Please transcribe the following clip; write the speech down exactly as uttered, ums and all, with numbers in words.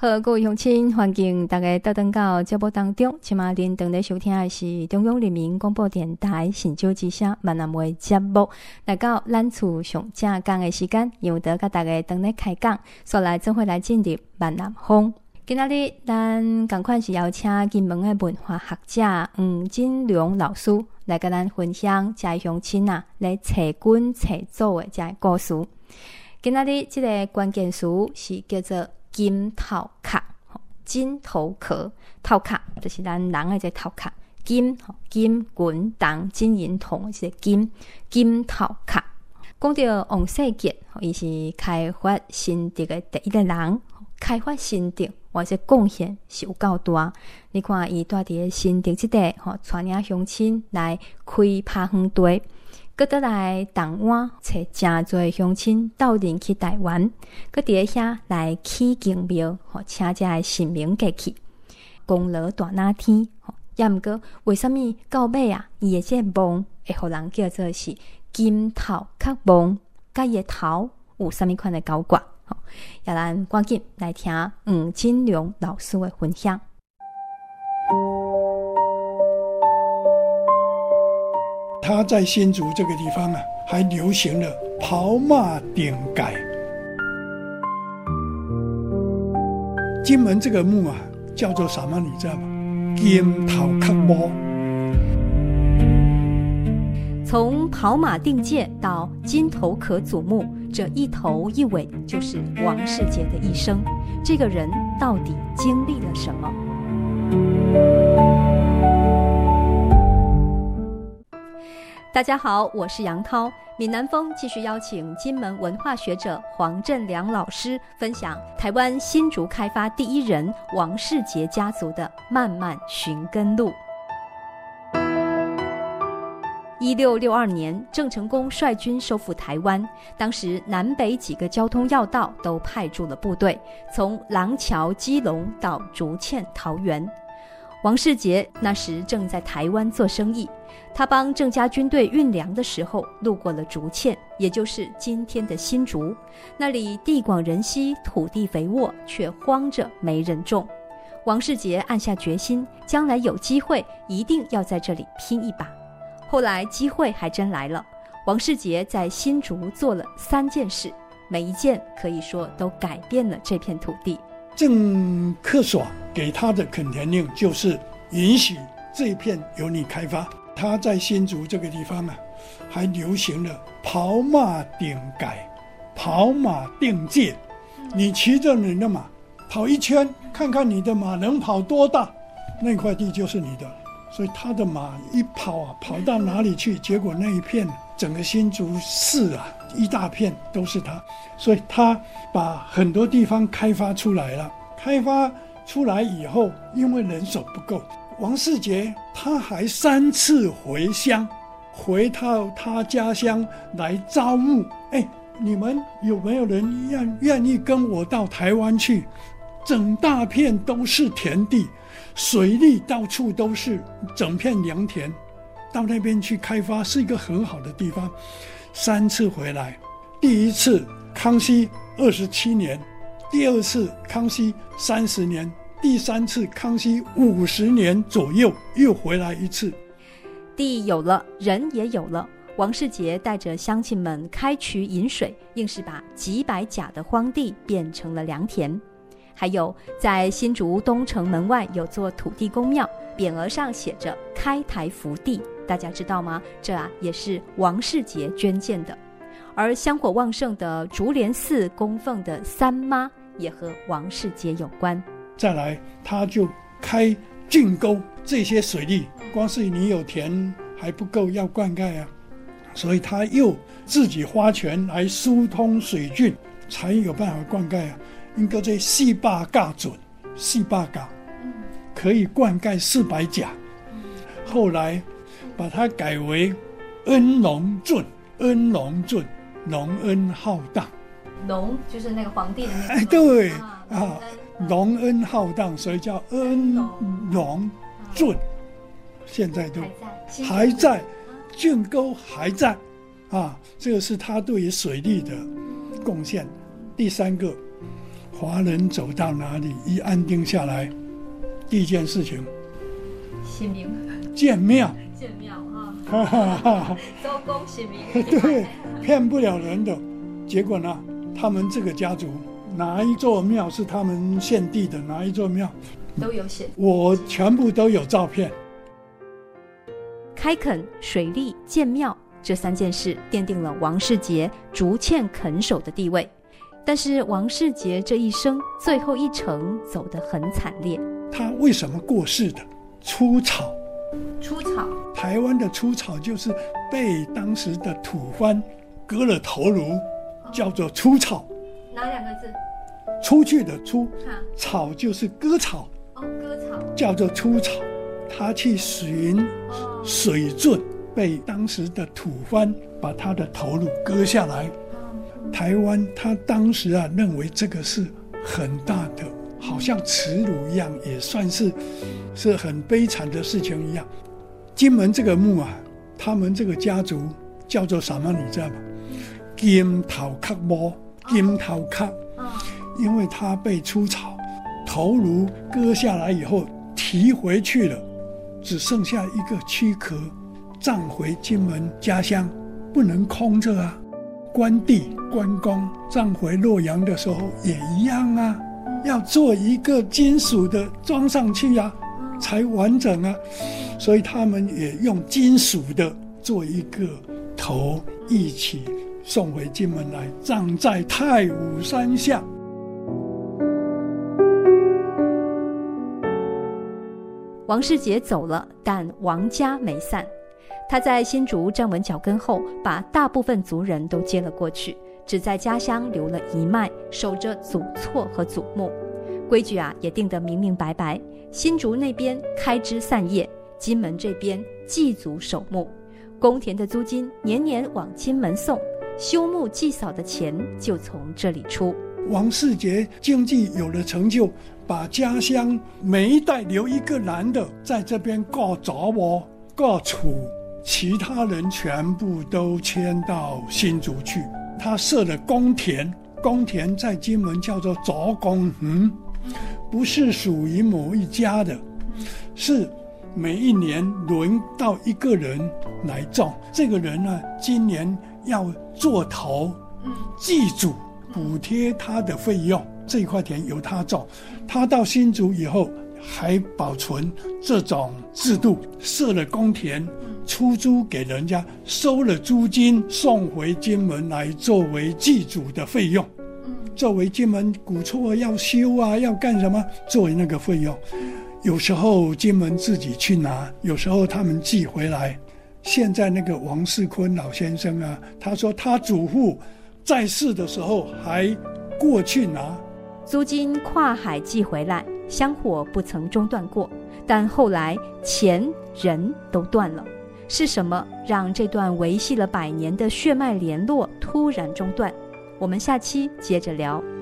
好，各位乡亲，欢迎大家倒转到节目当中。即马您正在收听的是中央人民广播电台新州之声闽南话节目。来到咱厝上正讲的时间，由得甲大家当咧开讲，所来总会来进入闽南风。今仔日咱同款是邀请金门的文化学者黄锦良老师来甲咱分享遮乡亲啊咧找根找祖的遮故事。今仔日即个关键词是叫做金头壳，金头壳，头壳就是咱人的这头壳，金金滚铜金银铜这个金金头壳。讲到王世杰，伊是开发新竹的第一个人，开发新竹，哇，这贡献是有够大。你看，伊住伫新竹这地，吼，带领乡亲来开拍园地。搁倒来台湾找真侪乡亲斗阵去台湾，搁伫咧遐来起敬庙，吼，请遮个神明过去，功劳大哪天？吼，也毋过为什么到尾啊，伊的这个梦会互人叫做是金头壳梦？甲伊的头有啥物款的交关？吼，也咱赶紧来听黄锦良老师的分享。 他在新竹这个地方啊，还流行了跑马顶改。金门这个墓啊，叫做什么？你知道吗？金头壳墓。 从跑马定界到金头壳祖墓，这一头一尾就是王世杰的一生。这个人到底经历了什么？大家好，我是杨涛。闽南风继续邀请金门文化学者黄振良老师分享台湾新竹开发第一人王世杰家族的漫漫寻根路。一六六二年，郑成功率军收复台湾，当时南北几个交通要道都派驻了部队，从廊桥、基隆到竹堑、桃园。王世杰那时正在台湾做生意，他帮郑家军队运粮的时候，路过了竹堑，也就是今天的新竹。那里地广人稀，土地肥沃，却荒着没人种。王世杰暗下决心，将来有机会一定要在这里拼一把。后来机会还真来了，王世杰在新竹做了三件事，每一件可以说都改变了这片土地。 郑克爽给他的垦田令就是允许这一片由你开发。他在新竹这个地方啊，还流行了跑马顶改、跑马定界。你骑着你的马跑一圈，看看你的马能跑多大，那块地就是你的。所以他的马一跑啊，跑到哪里去？结果那一片整个新竹市啊，一大片都是他。所以他把很多地方开发出来了。开发出来以后，因为人手不够，王世杰他还三次回乡，回到他家乡来招募。哎，你们有没有人愿愿意跟我到台湾去？整大片都是田地，水利到处都是，整片良田，到那边去开发是一个很好的地方。三次回来，第一次康熙二十七年，第二次康熙三十年，第三次康熙五十年左右又回来一次。 地有了，人也有了。王世杰带着乡亲们开渠引水，硬是把几百甲的荒地变成了良田。还有在新竹东城门外有座土地公庙，匾额上写着开台福地，大家知道吗？这啊也是王世杰捐建的。而香火旺盛的竹莲寺供奉的三妈也和王世杰有关。 再来他就开浚沟，这些水利光是你有田还不够，要灌溉啊，所以他又自己花钱来疏通水浚，才有办法灌溉啊。应该在四百甲准，四百甲可以灌溉四百甲。后来把它改为恩农圳，恩农圳，农恩浩荡。 农就是那个皇帝的那个。 哎，对啊，啊农恩浩荡，所以叫恩农圳。现在都还在，浚沟还在啊，这个是他对于水利的贡献。第三个， 华人走到哪里一安定下来，第一件事情神明建庙， 建庙啊， 周公神明， 对，骗不了人的。结果呢，他们这个家族哪一座庙是他们献帝的，哪一座庙都有写， 我全部都有照片。 开垦、水利、建庙这三件事奠定了王世杰竹堑垦守的地位。但是王世杰这一生最后一程走得很惨烈。 他为什么过世的？出草。 出草， 台湾的出草就是被当时的土蕃割了头颅，叫做出草。 哪两个字？ 出去的出， 啊、 草就是割草， 哦，割草， 叫做出草。他去寻水圳，被当时的土蕃把他的头颅割下来。台湾他当时啊认为这个是很大的，好像耻辱一样，也算是是很悲惨的事情一样。金门这个墓啊，他们这个家族叫做什么你知道吗？金头壳墓，金头壳，因为他被出草，头颅割下来以后提回去了，只剩下一个躯壳，葬回金门家乡，不能空着啊。关帝、关公葬回洛阳的时候也一样啊，要做一个金属的装上去啊，才完整啊。所以他们也用金属的做一个头，一起送回金门来，葬在太武山下。 王世杰走了，但王家没散。他在新竹站稳脚跟后，把大部分族人都接了过去，只在家乡留了一脉，守着祖厝和祖墓。规矩啊也定得明明白白，新竹那边开枝散叶，金门这边祭祖守墓。公田的租金年年往金门送，修墓祭扫的钱就从这里出。 王世杰经济有了成就，把家乡每一代留一个男的在这边告早窝告楚，其他人全部都迁到新竹去。他设了公田，公田在金门叫做早公园，不是属于某一家的，是每一年轮到一个人来种。这个人呢，今年要做头祭祖，补贴他的费用，这一块田由他种。他到新竹以后还保存这种制度，设了公田，出租给人家，收了租金送回金门来作为祭祖的费用，作为金门古厝要修啊要干什么，作为那个费用。有时候金门自己去拿，有时候他们寄回来。现在那个王世坤老先生啊，他说他祖父在世的时候还过去拿。 租金跨海寄回来，香火不曾中断过，但后来钱人都断了。是什么让这段维系了百年的血脉联络突然中断？我们下期接着聊。